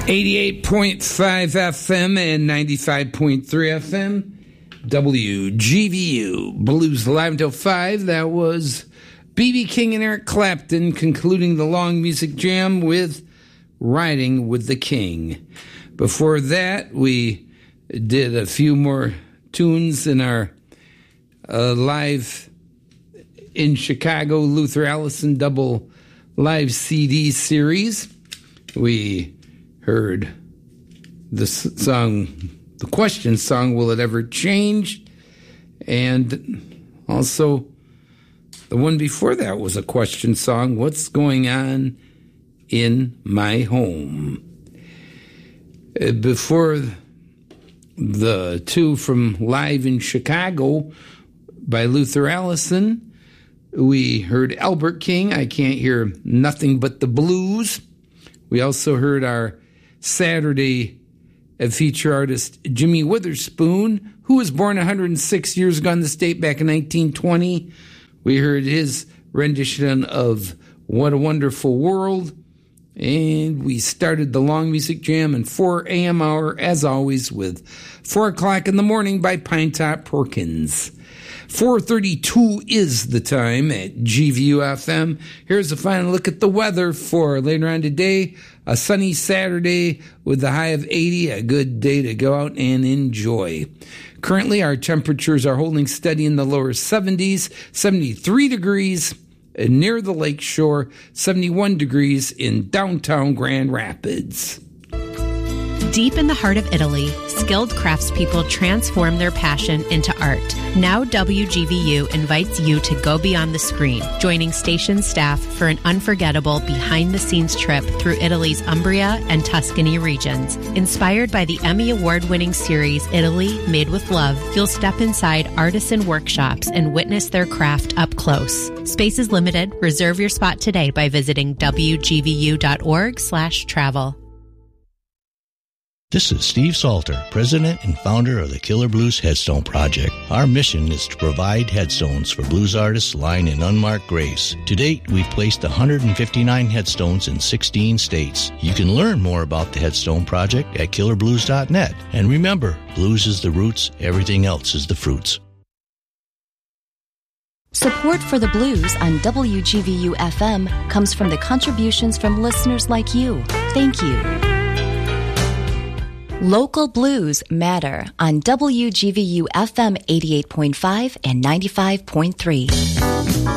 88.5 FM and 95.3 FM, WGVU. Blues Live until 5. That was B.B. King and Eric Clapton concluding the long music jam with Riding with the King. Before that, we did a few more tunes in our live in Chicago Luther Allison double live CD series. We heard the song, the question song, Will It Ever Change? And also the one before that was a question song, What's Going On in My Home? Before the two from Live in Chicago by Luther Allison, we heard Albert King, I Can't Hear Nothing But the Blues. We also heard our Saturday feature artist Jimmy Witherspoon, who was born 106 years ago in the state back in 1920. We heard his rendition of What a Wonderful World. And we started the long music jam in 4 a.m. hour, as always, with 4 o'clock in the morning by Pinetop Perkins. 4:32 is the time at GVU-FM. Here's a final look at the weather for later on today. A sunny Saturday with a high of 80. A good day to go out and enjoy. Currently, our temperatures are holding steady in the lower 70s, 73 degrees near the lake shore, 71 degrees in downtown Grand Rapids. Deep in the heart of Italy, skilled craftspeople transform their passion into art. Now WGVU invites you to go beyond the screen, joining station staff for an unforgettable behind-the-scenes trip through Italy's Umbria and Tuscany regions. Inspired by the Emmy Award-winning series Italy Made with Love, you'll step inside artisan workshops and witness their craft up close. Space is limited. Reserve your spot today by visiting wgvu.org/travel. This is Steve Salter, president and founder of the Killer Blues Headstone Project. Our mission is to provide headstones for blues artists lying in unmarked graves. To date, we've placed 159 headstones in 16 states. You can learn more about the Headstone Project at killerblues.net. And remember, blues is the roots, everything else is the fruits. Support for the blues on WGVU-FM comes from the contributions from listeners like you. Thank you. Local blues matter on WGVU-FM 88.5 and 95.3.